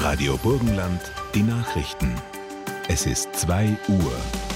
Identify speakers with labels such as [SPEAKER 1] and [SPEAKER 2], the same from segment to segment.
[SPEAKER 1] Radio Burgenland, die Nachrichten. Es ist 2 Uhr.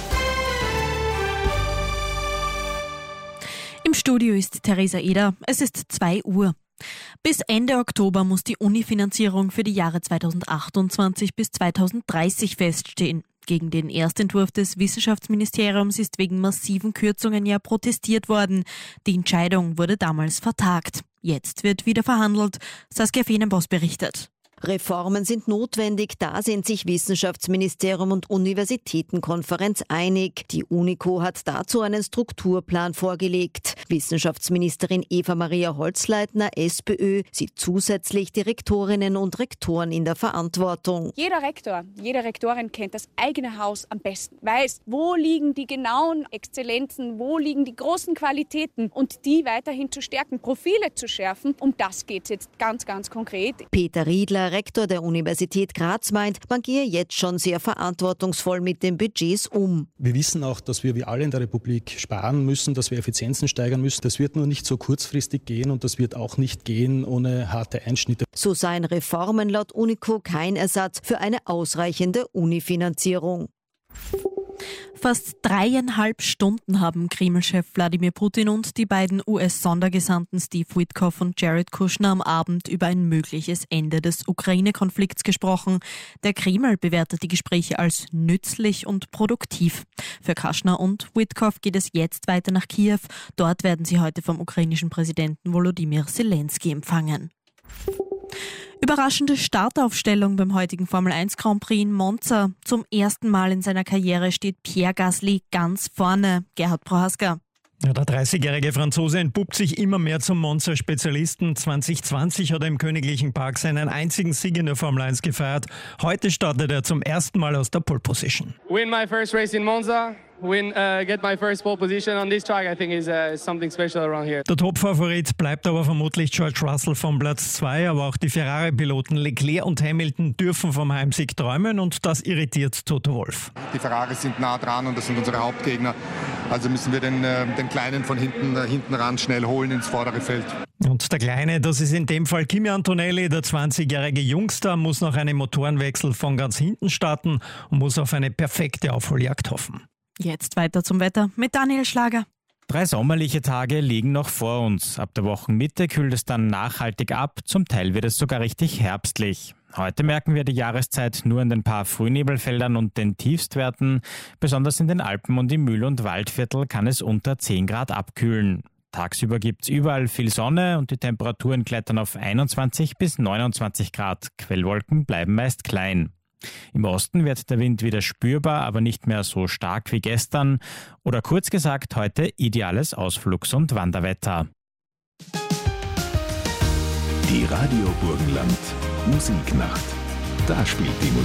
[SPEAKER 2] Im Studio ist Theresa Eder. Es ist 2 Uhr. Bis Ende Oktober muss die Uni-Finanzierung für die Jahre 2028 bis 2030 feststehen. Gegen den Erstentwurf des Wissenschaftsministeriums ist wegen massiven Kürzungen ja protestiert worden. Die Entscheidung wurde damals vertagt. Jetzt wird wieder verhandelt. Saskia Feenenboss berichtet.
[SPEAKER 3] Reformen sind notwendig, da sind sich Wissenschaftsministerium und Universitätenkonferenz einig. Die UNICO hat dazu einen Strukturplan vorgelegt. Wissenschaftsministerin Eva-Maria Holzleitner, SPÖ, sieht zusätzlich die Rektorinnen und Rektoren in der Verantwortung.
[SPEAKER 4] Jeder Rektor, jede Rektorin kennt das eigene Haus am besten, weiß, wo liegen die genauen Exzellenzen, wo liegen die großen Qualitäten und die weiterhin zu stärken, Profile zu schärfen. Um das geht es jetzt ganz, ganz konkret.
[SPEAKER 3] Peter Riedler, Rektor der Universität Graz, meint, man gehe jetzt schon sehr verantwortungsvoll mit den Budgets um.
[SPEAKER 5] Wir wissen auch, dass wir wie alle in der Republik sparen müssen, dass wir Effizienzen steigern müssen. Das wird nur nicht so kurzfristig gehen und das wird auch nicht gehen ohne harte Einschnitte.
[SPEAKER 3] So seien Reformen laut UNICO kein Ersatz für eine ausreichende Unifinanzierung.
[SPEAKER 2] Fast 3,5 Stunden haben Kreml-Chef Wladimir Putin und die beiden US-Sondergesandten Steve Witkoff und Jared Kushner am Abend über ein mögliches Ende des Ukraine-Konflikts gesprochen. Der Kreml bewertet die Gespräche als nützlich und produktiv. Für Kushner und Witkoff geht es jetzt weiter nach Kiew. Dort werden sie heute vom ukrainischen Präsidenten Volodymyr Zelensky empfangen. Überraschende Startaufstellung beim heutigen Formel-1 Grand Prix in Monza. Zum ersten Mal in seiner Karriere steht Pierre Gasly ganz vorne. Gerhard Prohaska.
[SPEAKER 6] Ja, der 30-jährige Franzose entpuppt sich immer mehr zum Monza-Spezialisten. 2020 hat er im Königlichen Park seinen einzigen Sieg in der Formel 1 gefeiert. Heute startet er zum ersten Mal aus der Pole Position.
[SPEAKER 7] Win my first race in Monza. Get my first pole position on this track, I think is something special around here.
[SPEAKER 6] Der Top-Favorit bleibt aber vermutlich George Russell vom Platz 2, aber auch die Ferrari-Piloten Leclerc und Hamilton dürfen vom Heimsieg träumen und das irritiert Toto Wolff.
[SPEAKER 8] Die Ferraris sind nah dran und das sind unsere Hauptgegner, also müssen wir den Kleinen von hinten ran schnell holen ins vordere Feld.
[SPEAKER 6] Und der Kleine, das ist in dem Fall Kimi Antonelli, der 20-jährige Jungstar, muss nach einem Motorenwechsel von ganz hinten starten und muss auf eine perfekte Aufholjagd hoffen.
[SPEAKER 2] Jetzt weiter zum Wetter mit Daniel Schlager.
[SPEAKER 9] 3 sommerliche Tage liegen noch vor uns. Ab der Wochenmitte kühlt es dann nachhaltig ab. Zum Teil wird es sogar richtig herbstlich. Heute merken wir die Jahreszeit nur in den paar Frühnebelfeldern und den Tiefstwerten. Besonders in den Alpen und im Mühl- und Waldviertel kann es unter 10 Grad abkühlen. Tagsüber gibt es überall viel Sonne und die Temperaturen klettern auf 21 bis 29 Grad. Quellwolken bleiben meist klein. Im Osten wird der Wind wieder spürbar, aber nicht mehr so stark wie gestern. Oder kurz gesagt, heute ideales Ausflugs- und Wanderwetter.
[SPEAKER 1] Die Radio Burgenland Musiknacht. Da spielt die Musik.